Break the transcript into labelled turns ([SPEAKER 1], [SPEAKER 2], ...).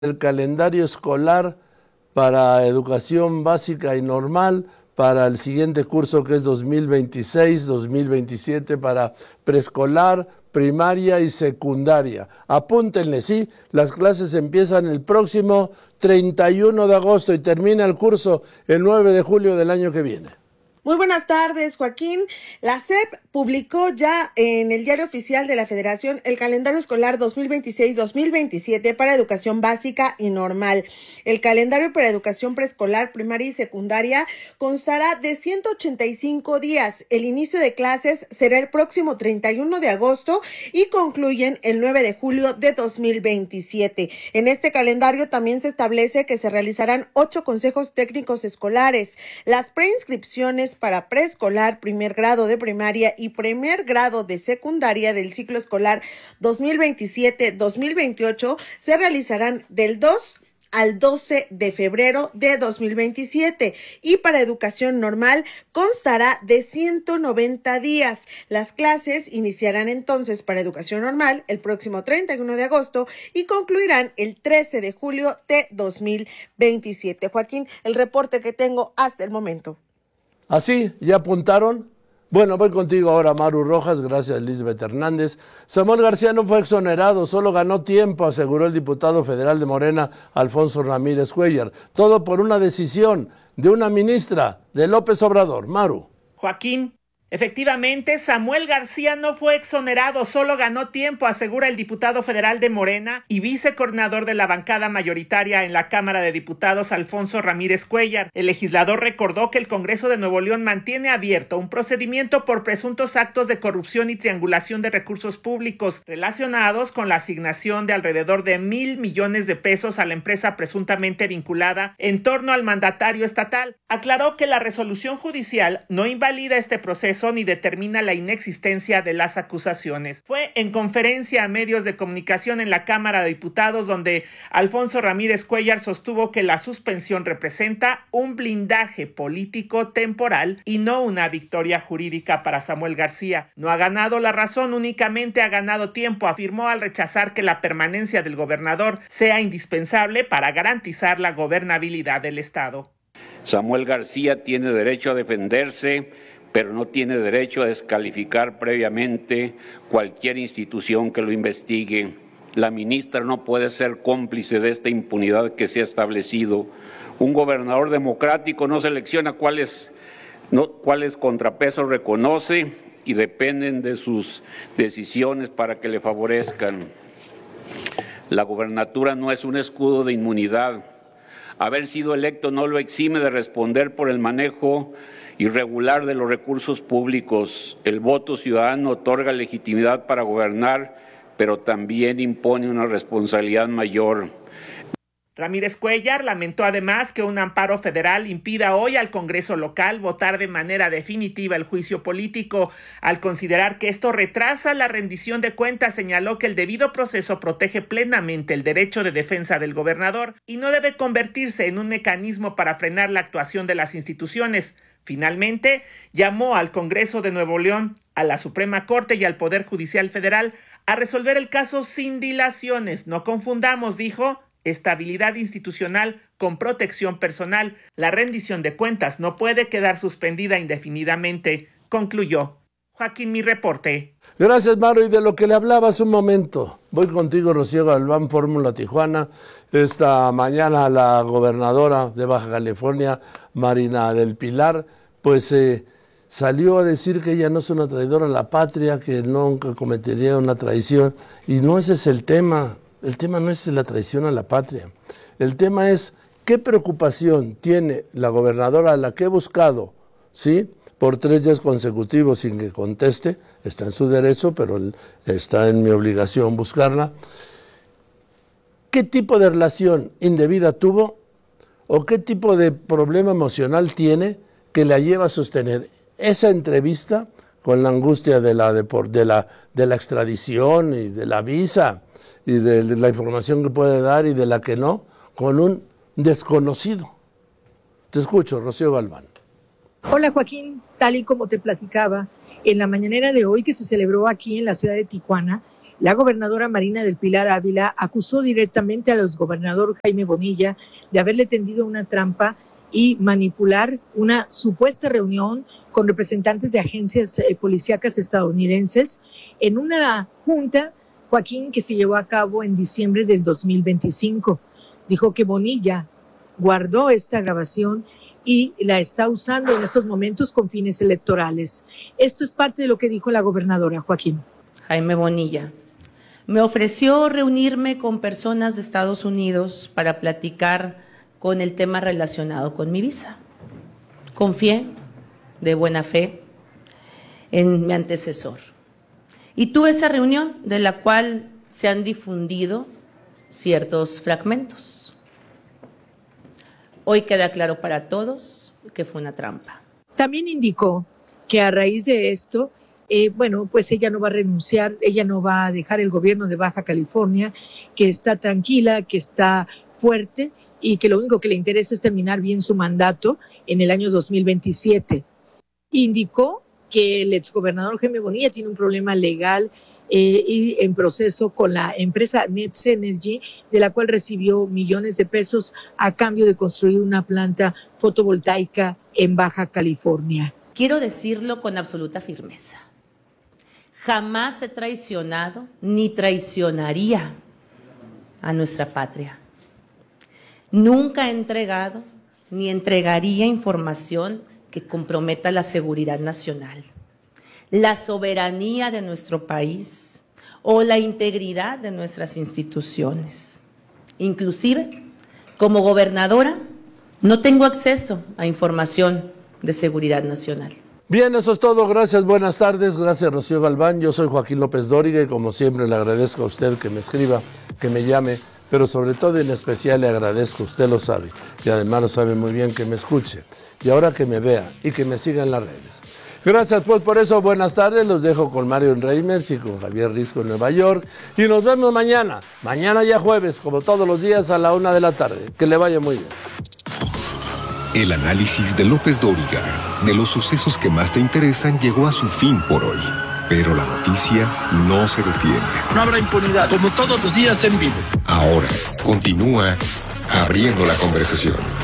[SPEAKER 1] el calendario escolar para educación básica y normal para el siguiente curso, que es 2026-2027, para preescolar, primaria y secundaria. Apúntenle, sí, las clases empiezan el próximo 31 de agosto y termina el curso el 9 de julio del año que viene.
[SPEAKER 2] Muy buenas tardes, Joaquín. La SEP publicó ya en el Diario Oficial de la Federación el calendario escolar 2026-2027 para educación básica y normal. El calendario para educación preescolar, primaria y secundaria constará de 185 días. El inicio de clases será el próximo 31 de agosto y concluyen el 9 de julio de 2027. En este calendario también se establece que se realizarán 8 consejos técnicos escolares. Las preinscripciones para preescolar, primer grado de primaria y primer grado de secundaria del ciclo escolar 2027-2028 se realizarán del 2 al 12 de febrero de 2027 y para educación normal constará de 190 días. Las clases iniciarán entonces para educación normal el próximo 31 de agosto y concluirán el 13 de julio de 2027. Joaquín, el reporte que tengo hasta el momento.
[SPEAKER 1] ¿Así? ¿Ya apuntaron? Bueno, voy contigo ahora, Maru Rojas, gracias Elizabeth Hernández. Samuel García no fue exonerado, solo ganó tiempo, aseguró el diputado federal de Morena, Alfonso Ramírez Cuéllar. Todo por una decisión de una ministra de López Obrador. Maru.
[SPEAKER 3] Joaquín, efectivamente, Samuel García no fue exonerado, solo ganó tiempo, asegura el diputado federal de Morena y vicecoordinador de la bancada mayoritaria en la Cámara de Diputados, Alfonso Ramírez Cuéllar. El legislador recordó que el Congreso de Nuevo León mantiene abierto un procedimiento por presuntos actos de corrupción y triangulación de recursos públicos relacionados con la asignación de alrededor de 1,000 millones de pesos a la empresa presuntamente vinculada en torno al mandatario estatal. Aclaró que la resolución judicial no invalida este proceso ni determina la inexistencia de las acusaciones. Fue en conferencia a medios de comunicación en la Cámara de Diputados donde Alfonso Ramírez Cuéllar sostuvo que la suspensión representa un blindaje político temporal y no una victoria jurídica para Samuel García. No ha ganado la razón, únicamente ha ganado tiempo, afirmó al rechazar que la permanencia del gobernador sea indispensable para garantizar la gobernabilidad del Estado.
[SPEAKER 4] Samuel García tiene derecho a defenderse, pero no tiene derecho a descalificar previamente cualquier institución que lo investigue. La ministra no puede ser cómplice de esta impunidad que se ha establecido. Un gobernador democrático no selecciona cuáles contrapesos reconoce y dependen de sus decisiones para que le favorezcan. La gobernatura no es un escudo de inmunidad. Haber sido electo no lo exime de responder por el manejo irregular de los recursos públicos. El voto ciudadano otorga legitimidad para gobernar, pero también impone una responsabilidad mayor.
[SPEAKER 3] Ramírez Cuéllar lamentó además que un amparo federal impida hoy al Congreso local votar de manera definitiva el juicio político. Al considerar que esto retrasa la rendición de cuentas, señaló que el debido proceso protege plenamente el derecho de defensa del gobernador y no debe convertirse en un mecanismo para frenar la actuación de las instituciones. Finalmente, llamó al Congreso de Nuevo León, a la Suprema Corte y al Poder Judicial Federal a resolver el caso sin dilaciones. No confundamos, dijo, estabilidad institucional con protección personal. La rendición de cuentas no puede quedar suspendida indefinidamente, concluyó. Joaquín, mi reporte.
[SPEAKER 1] Gracias, Maru. Y de lo que le hablaba hace un momento, voy contigo, Rocío Galván, Fórmula Tijuana. Esta mañana la gobernadora de Baja California, Marina del Pilar, pues salió a decir que ella no es una traidora a la patria, que nunca cometería una traición. Y no ese es el tema. El tema no es la traición a la patria. El tema es qué preocupación tiene la gobernadora, a la que he buscado, ¿sí?, por 3 días consecutivos sin que conteste. Está en su derecho, pero está en mi obligación buscarla. ¿Qué tipo de relación indebida tuvo o qué tipo de problema emocional tiene que la lleva a sostener esa entrevista con la angustia de la extradición y de la visa y de la información que puede dar y de la que no, con un desconocido? Te escucho, Rocío Galván.
[SPEAKER 5] Hola, Joaquín, tal y como te platicaba, en la mañanera de hoy que se celebró aquí en la ciudad de Tijuana, La gobernadora Marina del Pilar Ávila acusó directamente al exgobernador Jaime Bonilla de haberle tendido una trampa y manipular una supuesta reunión con representantes de agencias policíacas estadounidenses en una junta, Joaquín, que se llevó a cabo en diciembre del 2025. Dijo que Bonilla guardó esta grabación y la está usando en estos momentos con fines electorales. Esto es parte de lo que dijo la gobernadora, Joaquín.
[SPEAKER 6] Jaime Bonilla me ofreció reunirme con personas de Estados Unidos para platicar con el tema relacionado con mi visa. Confié de buena fe en mi antecesor. Y tuve esa reunión de la cual se han difundido ciertos fragmentos. Hoy queda claro para todos que fue una trampa.
[SPEAKER 5] También indicó que a raíz de esto, pues ella no va a renunciar, ella no va a dejar el gobierno de Baja California, que está tranquila, que está fuerte y que lo único que le interesa es terminar bien su mandato en el año 2027. Indicó que el exgobernador Jaime Bonilla tiene un problema legal y en proceso con la empresa Nets Energy, de la cual recibió millones de pesos a cambio de construir una planta fotovoltaica en Baja California.
[SPEAKER 6] Quiero decirlo con absoluta firmeza. Jamás he traicionado ni traicionaría a nuestra patria. Nunca he entregado ni entregaría información que comprometa la seguridad nacional, la soberanía de nuestro país o la integridad de nuestras instituciones. Inclusive, como gobernadora, no tengo acceso a información de seguridad nacional.
[SPEAKER 1] Bien, eso es todo. Gracias, buenas tardes. Gracias, Rocío Galván. Yo soy Joaquín López Dóriga y como siempre le agradezco a usted que me escriba, que me llame, pero sobre todo en especial le agradezco, usted lo sabe, y además lo sabe muy bien, que me escuche y ahora que me vea y que me siga en las redes. Gracias pues por eso, buenas tardes, los dejo con Mario Reimers y con Javier Risco en Nueva York y nos vemos mañana ya jueves, como todos los días a la 1 de la tarde. Que le vaya muy bien.
[SPEAKER 7] El análisis de López Dóriga de los sucesos que más te interesan llegó a su fin por hoy. Pero la noticia no se detiene.
[SPEAKER 1] No habrá impunidad, como todos los días en vivo.
[SPEAKER 7] Ahora continúa abriendo la conversación.